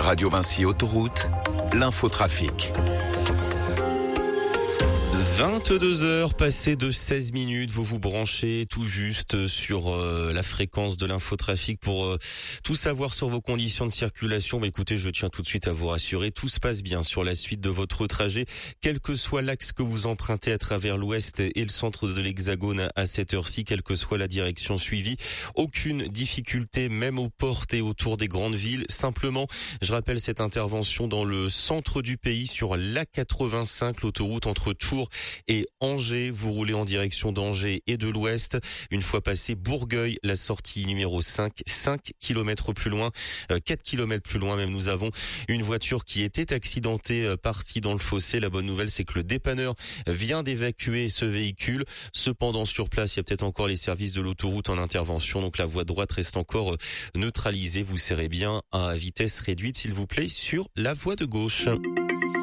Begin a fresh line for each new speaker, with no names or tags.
Radio Vinci Autoroute, l'infotrafic.
22h, passé de 16 minutes, vous vous branchez tout juste sur la fréquence de l'infotrafic pour tout savoir sur vos conditions de circulation. Mais écoutez, je tiens tout de suite à vous rassurer, tout se passe bien sur la suite de votre trajet, quel que soit l'axe que vous empruntez à travers l'ouest et le centre de l'Hexagone à cette heure-ci, quelle que soit la direction suivie. Aucune difficulté, même aux portes et autour des grandes villes. Simplement, je rappelle cette intervention dans le centre du pays sur l'A85, l'autoroute entre Tours et Angers. Vous roulez en direction d'Angers et de l'ouest. Une fois passé Bourgueil, la sortie numéro 5 km plus loin, 4 km plus loin même, nous avons une voiture qui était accidentée, partie dans le fossé. La bonne nouvelle, c'est que le dépanneur vient d'évacuer ce véhicule. Cependant, sur place, il y a peut-être encore les services de l'autoroute en intervention. Donc la voie droite reste encore neutralisée. Vous serrez bien à vitesse réduite, s'il vous plaît, sur la voie de gauche.